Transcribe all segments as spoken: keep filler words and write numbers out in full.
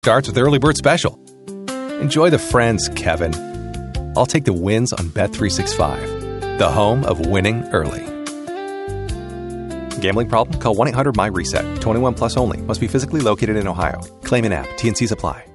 starts with Early Bird Special. Enjoy the friends, Kevin. I'll take the wins on Bet three sixty-five, the home of winning early. Gambling problem? Call one eight hundred M Y reset. twenty-one plus only. Must be physically located in Ohio. Claim in app. T N Cs apply.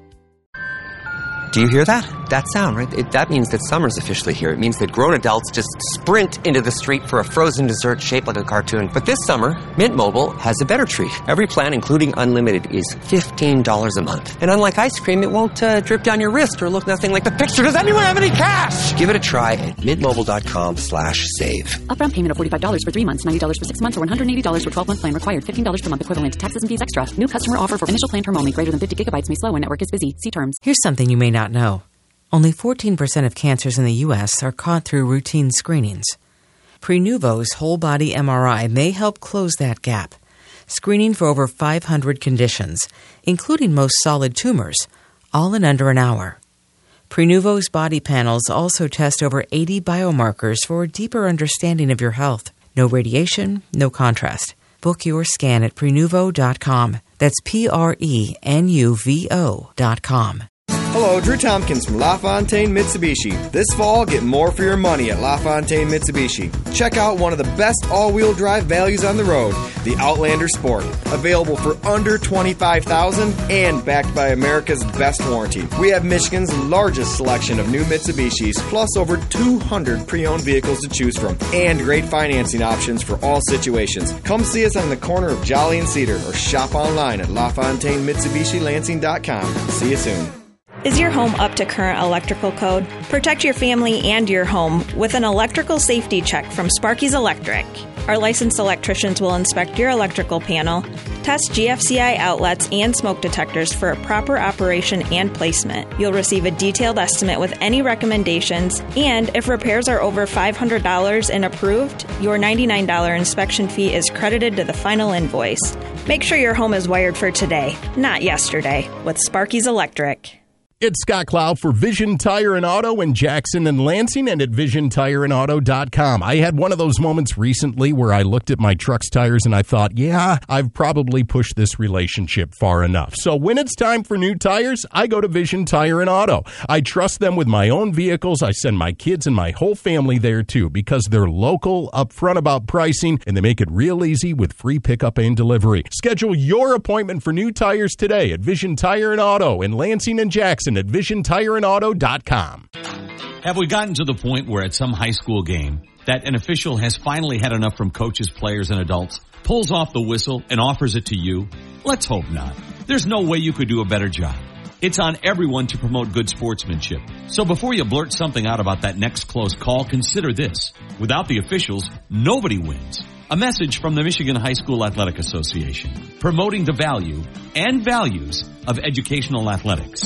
Do you hear that? That sound, right? It, that means that summer's officially here. It means that grown adults just sprint into the street for a frozen dessert shaped like a cartoon. But this summer, Mint Mobile has a better treat. Every plan, including unlimited, is fifteen dollars a month. And unlike ice cream, it won't uh, drip down your wrist or look nothing like the picture. Does anyone have any cash? Give it a try at mintmobile.com slash save. Upfront payment of forty-five dollars for three months, ninety dollars for six months, or one hundred eighty dollars for twelve-month plan required. fifteen dollars per month equivalent. Taxes and fees extra. New customer offer for initial plan term only. Greater than fifty gigabytes may slow when network is busy. See terms. Here's something you may not know. Only fourteen percent of cancers in the U S are caught through routine screenings. Prenuvo's whole-body M R I may help close that gap, screening for over five hundred conditions, including most solid tumors, all in under an hour. Prenuvo's body panels also test over eighty biomarkers for a deeper understanding of your health. No radiation, no contrast. Book your scan at Prenuvo dot com. That's P R E N U V O dot com. Hello, Drew Tompkins from LaFontaine Mitsubishi. This fall, get more for your money at LaFontaine Mitsubishi. Check out one of the best all-wheel drive values on the road, the Outlander Sport. Available for under twenty-five thousand dollars and backed by America's best warranty. We have Michigan's largest selection of new Mitsubishis, plus over two hundred pre-owned vehicles to choose from, and great financing options for all situations. Come see us on the corner of Jolly and Cedar, or shop online at LaFontaine Mitsubishi Lansing dot com. See you soon. Is your home up to current electrical code? Protect your family and your home with an electrical safety check from Sparky's Electric. Our licensed electricians will inspect your electrical panel, test G F C I outlets and smoke detectors for proper operation and placement. You'll receive a detailed estimate with any recommendations, and if repairs are over five hundred dollars and approved, your ninety-nine dollars inspection fee is credited to the final invoice. Make sure your home is wired for today, not yesterday, with Sparky's Electric. It's Scott Cloud for Vision Tire and Auto in Jackson and Lansing, and at vision tire and auto dot com. I had one of those moments recently where I looked at my truck's tires and I thought, yeah, I've probably pushed this relationship far enough. So when it's time for new tires, I go to Vision Tire and Auto. I trust them with my own vehicles. I send my kids and my whole family there too because they're local, upfront about pricing, and they make it real easy with free pickup and delivery. Schedule your appointment for new tires today at Vision Tire and Auto in Lansing and Jackson at vision tire and auto dot com. Have we gotten to the point where at some high school game that an official has finally had enough from coaches, players, and adults, pulls off the whistle, and offers it to you? Let's hope not. There's no way you could do a better job. It's on everyone to promote good sportsmanship. So before you blurt something out about that next close call, consider this. Without the officials, nobody wins. A message from the Michigan High School Athletic Association, promoting the value and values of educational athletics.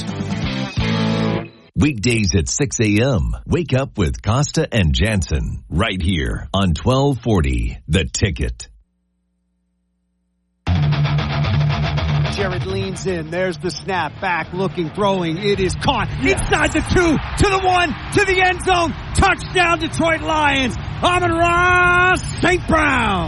Weekdays at six a.m. Wake up with Costa and Jansen right here on twelve forty The Ticket. Jared leans in. There's the snap. Back looking, throwing. It is caught. Inside the two, to the one, to the end zone. Touchdown, Detroit Lions. Amon-Ra Saint Brown.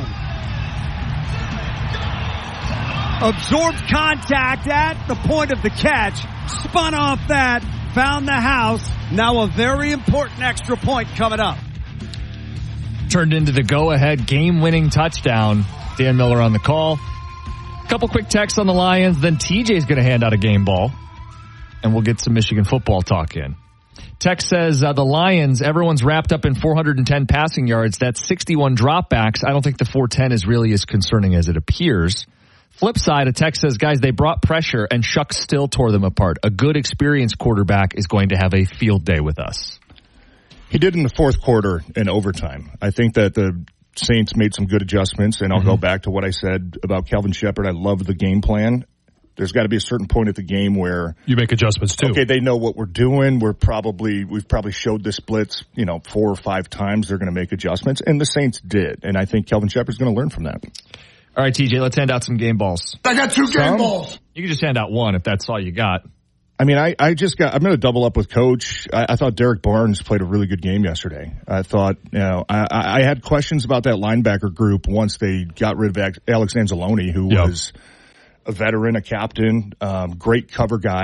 Absorbed contact at the point of the catch. Spun off that. Found the house. Now a very important extra point coming up. Turned into the go-ahead game-winning touchdown. Dan Miller on the call. Couple quick texts on the Lions. Then T J's going to hand out a game ball. And we'll get some Michigan football talk in. Text says uh, the Lions, everyone's wrapped up in four hundred ten passing yards. That's sixty-one dropbacks. I don't think the four ten is really as concerning as it appears. Flip side, a text says, guys, they brought pressure and Shuck still tore them apart. A good, experienced quarterback is going to have a field day with us. He did in the fourth quarter in overtime. I think that the Saints made some good adjustments, and I'll mm-hmm. go back to what I said about Kelvin Shepherd. I love the game plan. There's got to be a certain point at the game where you make adjustments too. Okay, they know what we're doing. We're probably we've probably showed this blitz, you know, four or five times. They're going to make adjustments, and the Saints did. And I think Kelvin Shepherd's going to learn from that. All right, T J, let's hand out some game balls. I got two game some? balls. You can just hand out one if that's all you got. I mean, I, I just got, I'm going to double up with Coach. I, I thought Derek Barnes played a really good game yesterday. I thought, you know, I, I had questions about that linebacker group once they got rid of Alex Anzalone, who yep. was a veteran, a captain, um, great cover guy.